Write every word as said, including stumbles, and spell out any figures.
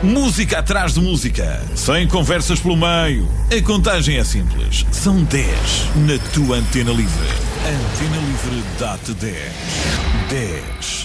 Música atrás de música, sem conversas pelo meio. A contagem é simples. São dez na tua Antena Livre. Antena Livre dá-te dez. dez.